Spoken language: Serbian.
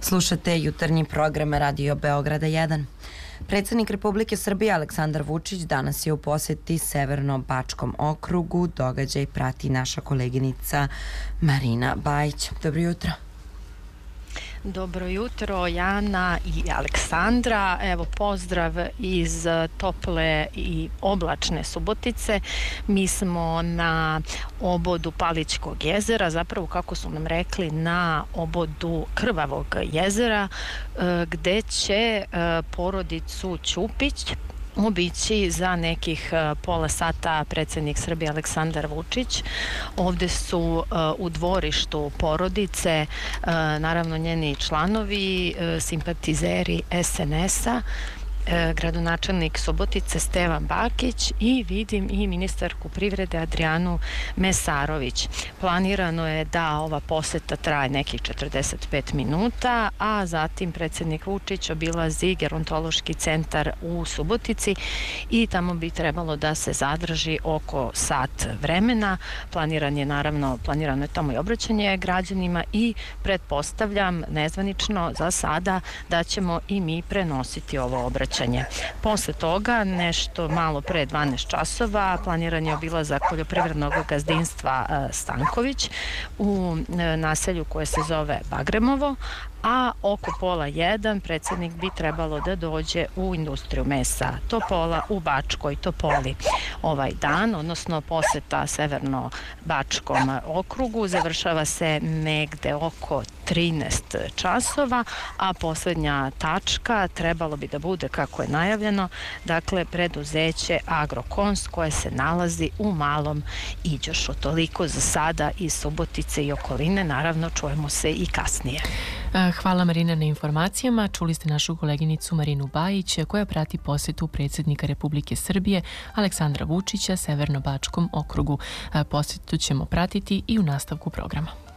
Slušate jutarnji program Radio Beograda 1. Predsednik Republike Srbije Aleksandar Vučić danas je u poseti Severno-Bačkom okrugu. Događaj prati naša koleginica Marina Bajić. Dobro jutro. Dobro jutro, Jana i Aleksandra. Evo, pozdrav iz tople i oblačne Subotice. Mi smo na obodu Palićkog jezera, zapravo kako su nam rekli na obodu Krvavog jezera, gde će porodicu Ćupić obići za nekih pola sata predsednik Srbije Aleksandar Vučić. Ovde su u dvorištu porodice, naravno njeni članovi, simpatizeri SNS-a, gradonačelnik Subotice Stevan Bakić i vidim i ministarku privrede Adrijanu Mesarović. Planirano je da ova poseta traje nekih 45 minuta, a zatim predsednik Vučić obilazi gerontološki centar u Subotici i tamo bi trebalo da se zadrži oko sat vremena. Planirano je tamo i obraćanje građanima i pretpostavljam nezvanično za sada da ćemo i mi prenositi ovo obraćanje. Posle toga, nešto malo pre 12 časova, planiran je obilazak poljoprivrednog gazdinstva Stanković u naselju koje se zove Bagremovo, a oko pola 1 predsednik bi trebalo da dođe u industriju mesa Topola u Bačkoj Topoli. Ovaj dan, odnosno poseta Severno-Bačkom okrugu, završava se negde oko 13 časova, a poslednja tačka trebalo bi da bude, kako je najavljeno, dakle preduzeće Agrokons koje se nalazi u Malom Iđošu. Toliko za sada iz Subotice i okoline, naravno čujemo se i kasnije. Hvala Marina na informacijama. Čuli ste našu koleginicu Marinu Bajić koja prati posetu predsednika Republike Srbije Aleksandra Vučića Severno-Bačkom okrugu. Posetu ćemo pratiti i u nastavku programa.